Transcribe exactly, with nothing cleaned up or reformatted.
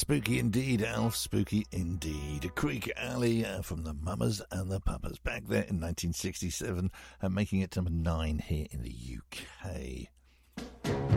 Spooky indeed, Alf, spooky indeed. Creek Alley uh, from the Mamas and the Papas back there in nineteen sixty-seven, and uh, making it number nine here in the U K.